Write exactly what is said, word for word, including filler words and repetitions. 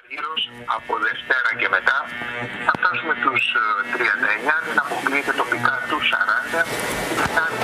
γύρος από Δευτέρα και μετά θα φτάσουμε τους τριάντα εννιά, δεν αποκλείεται τοπικά τους σαράντα και μετά